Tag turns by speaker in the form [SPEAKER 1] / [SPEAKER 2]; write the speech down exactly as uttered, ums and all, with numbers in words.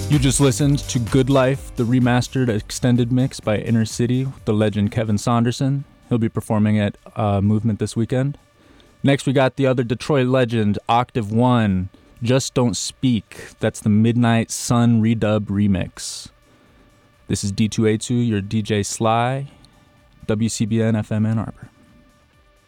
[SPEAKER 1] You just listened to Good Life, the remastered extended mix by Inner City, the legend Kevin Saunderson. He'll be performing at uh, Movement this weekend. Next, we got the other Detroit legend, Octave One, Just Don't Speak. That's the Midnight Sun redub remix. This is D two A two, your D J Sly, W C B N F M Ann Arbor.